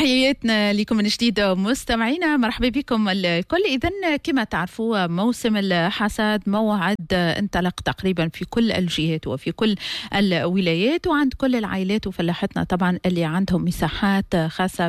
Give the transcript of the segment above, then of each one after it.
تحياتنا لكم من جديد مستمعينا، مرحبا بكم الكل. إذن كما تعرفوا موسم الحصاد موعد انطلق تقريبا في كل الجهات وفي كل الولايات وعند كل العائلات وفلاحتنا طبعا اللي عندهم مساحات خاصة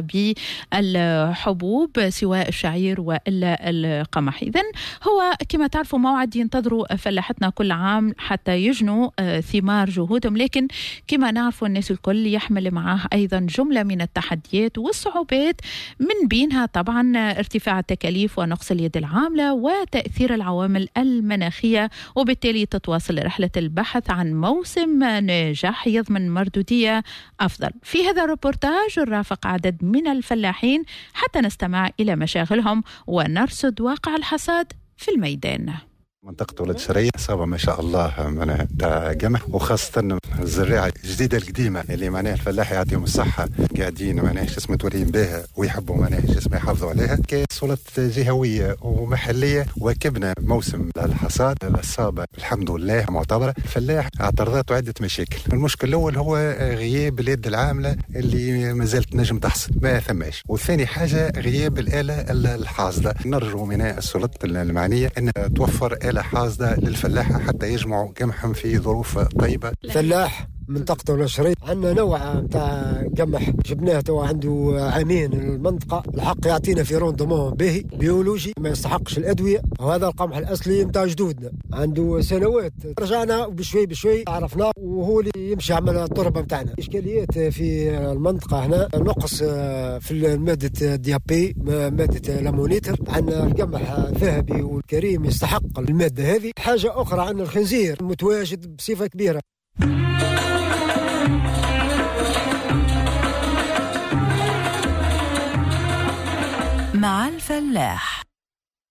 بالحبوب سواء الشعير وإلا القمح. إذن هو كما تعرفوا موعد ينتظروا فلاحتنا كل عام حتى يجنوا ثمار جهودهم، لكن كما نعرفوا الناس الكل يحمل معه أيضا جملة من التحديات والصعوبات، من بينها طبعا ارتفاع التكاليف ونقص اليد العاملة وتأثير العوامل المناخية، وبالتالي تتواصل رحلة البحث عن موسم ناجح يضمن مردودية أفضل. في هذا الريبورتاج نرافق عدد من الفلاحين حتى نستمع إلى مشاغلهم ونرصد واقع الحصاد في الميدان. منطقة ولد شرية صابة ما شاء الله معناها تاع قمح، وخاصة الزراعة الجديدة القديمة اللي معناها الفلاح يعطيهم الصحة قاعدين معناها متورين بها ويحبوا معناها يحافظوا عليها كسلطة جهوية ومحلية. وكبنا موسم الحصاد الصابة الحمد لله معتبرة. الفلاح اعترضته عدة مشاكل. المشكل الأول هو غياب اليد العاملة اللي ما زالت نجم تحصد ما ثماش، والثاني حاجة غياب الآلة الحاصدة. نرجو من السلطة المعنية أن توفر آلة حاصدة للفلاحة حتى يجمعوا قمحهم في ظروف طيبة. فلاح منطقة ولا شريط عندنا نوع متاع قمح جبناه تو عنده عامين المنطقة، الحق يعطينا في روندمون باهي بيولوجي ما يستحقش الأدوية، وهذا القمح الأصلي متاع جدودنا عنده سنوات. رجعنا بشوي بشوي عرفناه وهو اللي يمشي عمل التربة متاعنا. إشكاليات في المنطقة هنا نقص في مادة الديابي مادة لامونيتر. عندنا القمح الذهبي والكريم يستحق المادة هذه. حاجة أخرى عندنا الخنزير متواجد بصفة كبيرة. مع الفلاح.